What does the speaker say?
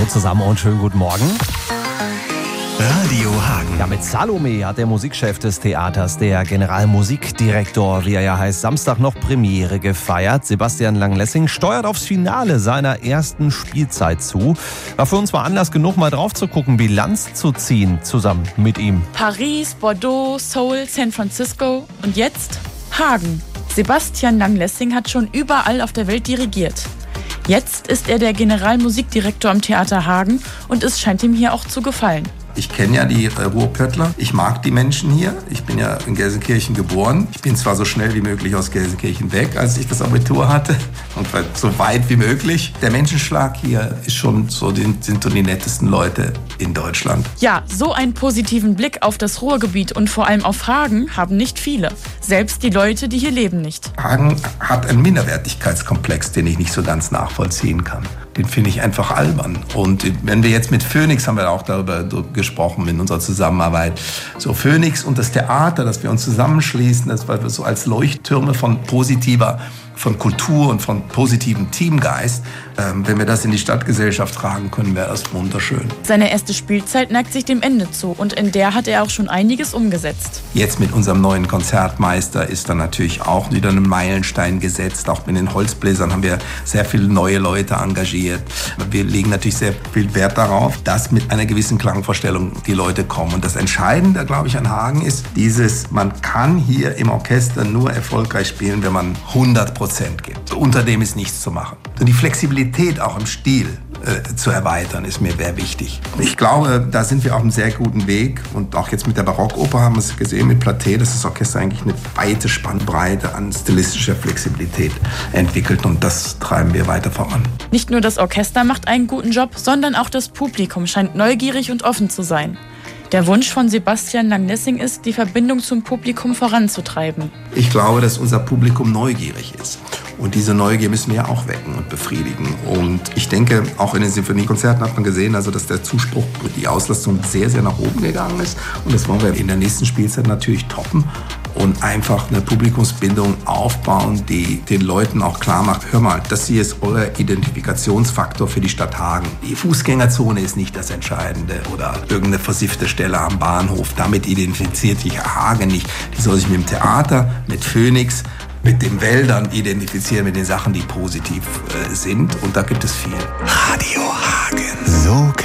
zusammen und schönen guten Morgen. Radio Hagen. Ja, mit Salome hat der Musikchef des Theaters, der Generalmusikdirektor, wie er ja heißt, Samstag noch Premiere gefeiert. Sebastian Langlessing steuert aufs Finale seiner ersten Spielzeit zu. War für uns mal Anlass genug, mal drauf zu gucken, Bilanz zu ziehen zusammen mit ihm. Paris, Bordeaux, Seoul, San Francisco und jetzt Hagen. Sebastian Langlessing hat schon überall auf der Welt dirigiert. Jetzt ist er der Generalmusikdirektor am Theater Hagen und es scheint ihm hier auch zu gefallen. Ich kenne ja die Ruhrpöttler. Ich mag die Menschen hier. Ich bin ja in Gelsenkirchen geboren. Ich bin zwar so schnell wie möglich aus Gelsenkirchen weg, als ich das Abitur hatte. Und so weit wie möglich. Der Menschenschlag hier ist schon so, sind so die nettesten Leute in Deutschland. Ja, so einen positiven Blick auf das Ruhrgebiet und vor allem auf Hagen haben nicht viele. Selbst die Leute, die hier leben, nicht. Hagen hat einen Minderwertigkeitskomplex, den ich nicht so ganz nachvollziehen kann. Den finde ich einfach albern. Und wenn wir jetzt mit Phoenix, haben wir auch darüber gesprochen in unserer Zusammenarbeit, so Phoenix und das Theater, dass wir uns zusammenschließen, das war so als Leuchttürme von Kultur und von positivem Teamgeist. Wenn wir das in die Stadtgesellschaft tragen können, wäre das wunderschön. Seine erste Spielzeit neigt sich dem Ende zu und in der hat er auch schon einiges umgesetzt. Jetzt mit unserem neuen Konzertmeister ist dann natürlich auch wieder ein Meilenstein gesetzt. Auch mit den Holzbläsern haben wir sehr viele neue Leute engagiert. Wir legen natürlich sehr viel Wert darauf, dass mit einer gewissen Klangvorstellung die Leute kommen. Und das Entscheidende, glaube ich, an Hagen ist man kann hier im Orchester nur erfolgreich spielen, wenn man 100% gibt. Unter dem ist nichts zu machen. Und die Flexibilität auch im Stil zu erweitern, ist mir sehr wichtig. Ich glaube, da sind wir auf einem sehr guten Weg. Und auch jetzt mit der Barockoper haben wir es gesehen, mit Platé, dass das Orchester eigentlich eine weite Spannbreite an stilistischer Flexibilität entwickelt. Und das treiben wir weiter voran. Nicht nur das Orchester macht einen guten Job, sondern auch das Publikum scheint neugierig und offen zu sein. Der Wunsch von Sebastian Langlessing ist, die Verbindung zum Publikum voranzutreiben. Ich glaube, dass unser Publikum neugierig ist. Und diese Neugier müssen wir auch wecken und befriedigen. Und ich denke, auch in den Sinfoniekonzerten hat man gesehen, also dass der Zuspruch, die Auslastung sehr, sehr nach oben gegangen ist. Und das wollen wir in der nächsten Spielzeit natürlich toppen und einfach eine Publikumsbindung aufbauen, die den Leuten auch klar macht, hör mal, das hier ist euer Identifikationsfaktor für die Stadt Hagen. Die Fußgängerzone ist nicht das Entscheidende oder irgendeine versiffte Stelle am Bahnhof. Damit identifiziert sich Hagen nicht. Die soll sich mit dem Theater, mit Phoenix, mit den Wäldern identifizieren, mit den Sachen, die positiv sind. Und da gibt es viel. Radio Hagen. So